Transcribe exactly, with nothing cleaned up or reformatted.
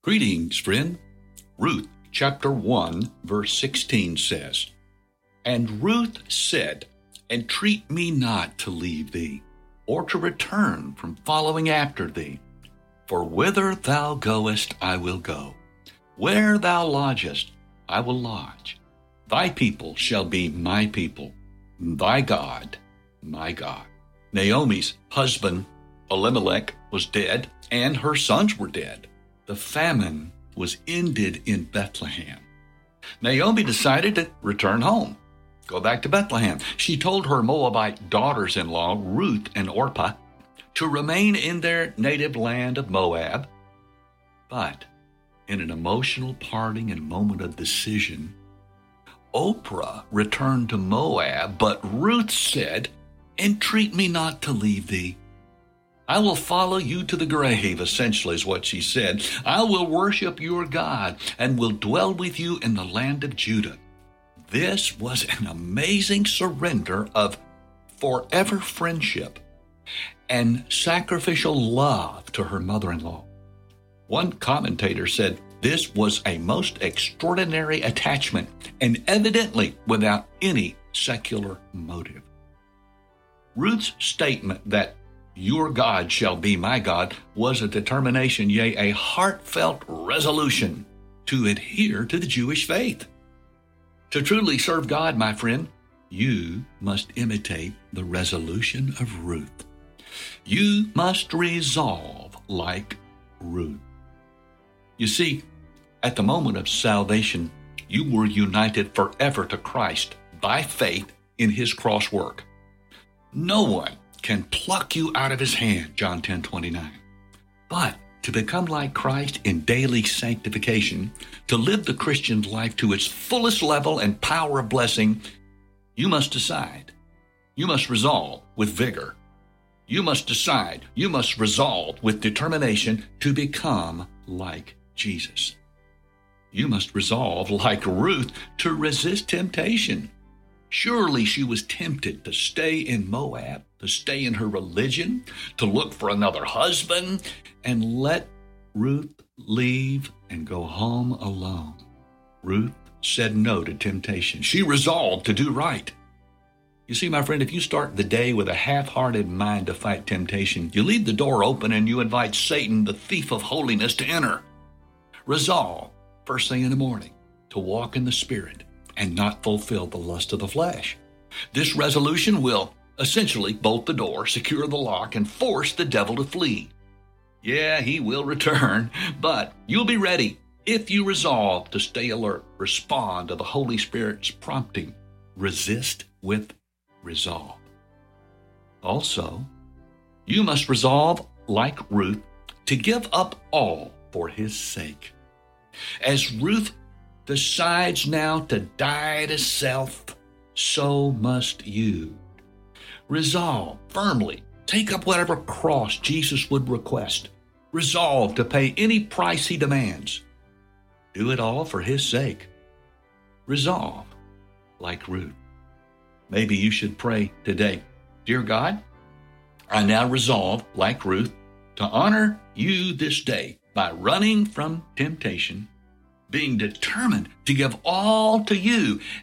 Greetings, friend. Ruth chapter one, verse sixteen says, And Ruth said, Entreat me not to leave thee, or to return from following after thee. For whither thou goest, I will go. Where thou lodgest, I will lodge. Thy people shall be my people, thy God, my God. Naomi's husband, Elimelech, was dead, and her sons were dead. The famine was ended in Bethlehem. Naomi decided to return home, go back to Bethlehem. She told her Moabite daughters-in-law, Ruth and Orpah, to remain in their native land of Moab. But in an emotional parting and moment of decision, Orpah returned to Moab, but Ruth said, Entreat me not to leave thee. I will follow you to the grave, essentially is what she said. I will worship your God and will dwell with you in the land of Judah. This was an amazing surrender of forever friendship and sacrificial love to her mother-in-law. One commentator said this was a most extraordinary attachment and evidently without any secular motive. Ruth's statement that your God shall be my God was a determination, yea, a heartfelt resolution to adhere to the Jewish faith. To truly serve God, my friend, you must imitate the resolution of Ruth. You must resolve like Ruth. You see, at the moment of salvation, you were united forever to Christ by faith in his cross work. No one can pluck you out of his hand, John ten twenty-nine. But to become like Christ in daily sanctification, to live the Christian life to its fullest level and power of blessing, you must decide. You must resolve with vigor. You must decide. You must resolve with determination to become like Jesus. You must resolve, like Ruth, to resist temptation. Surely she was tempted to stay in Moab, to stay in her religion, to look for another husband, and let Ruth leave and go home alone. Ruth said no to temptation. She resolved to do right. You see, my friend, if you start the day with a half-hearted mind to fight temptation, you leave the door open and you invite Satan, the thief of holiness, to enter. Resolve, first thing in the morning, to walk in the Spirit and not fulfill the lust of the flesh. This resolution will essentially bolt the door, secure the lock, and force the devil to flee. Yeah, he will return, but you'll be ready if you resolve to stay alert, respond to the Holy Spirit's prompting, resist with resolve. Also, you must resolve, like Ruth, to give up all for his sake. As Ruth decides now to die to self, so must you. Resolve firmly, take up whatever cross Jesus would request. Resolve to pay any price he demands. Do it all for his sake. Resolve like Ruth. Maybe you should pray today, Dear God, I now resolve, like Ruth, to honor you this day by running from temptation, being determined to give all to you,